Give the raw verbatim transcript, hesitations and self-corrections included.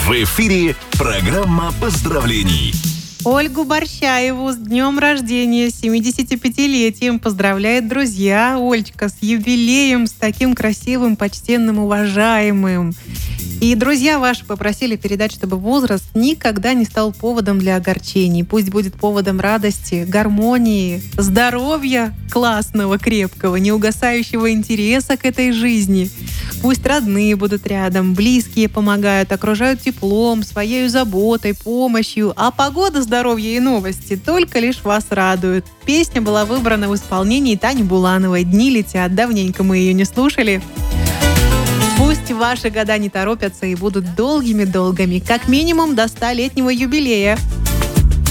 В эфире программа поздравлений. Ольгу Борщаеву с днем рождения, семидесятипятилетием поздравляет друзья. Олечка, с юбилеем, с таким красивым, почтенным, уважаемым. И друзья ваши попросили передать, чтобы возраст никогда не стал поводом для огорчений. Пусть будет поводом радости, гармонии, здоровья классного, крепкого, неугасающего интереса к этой жизни. Пусть родные будут рядом, близкие помогают, окружают теплом, своей заботой, помощью. А погода, здоровье и новости только лишь вас радуют. Песня была выбрана в исполнении Тани Булановой. «Дни летят». Давненько мы ее не слушали. Пусть ваши года не торопятся и будут долгими-долгими, как минимум до столетнего юбилея.